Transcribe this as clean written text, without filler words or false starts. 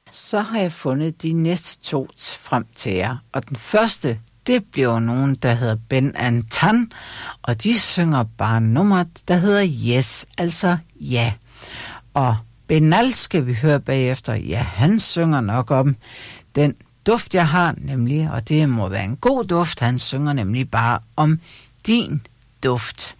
Så har jeg fundet de næste 2 frem til jer. Og den første, det bliver nogen, der hedder Ben and Tan, og de synger bare nummeret, der hedder Yes, altså ja. Og Benal skal vi høre bagefter. Ja, han synger nok om den duft, jeg har, nemlig, og det må være en god duft. Han synger nemlig bare om din duft.